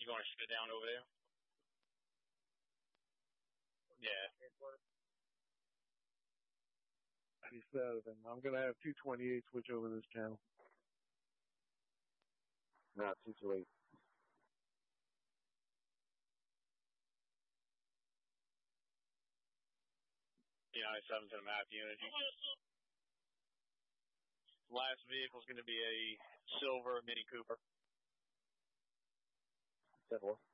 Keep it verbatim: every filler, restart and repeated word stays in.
You going to shut it down over there? Yeah. ninety-seven. I'm going to have two twenty-eight switch over this channel. No, two twenty-eight. You know, seven to the map unit. Last vehicle is going to be a silver Mini Cooper. Seven.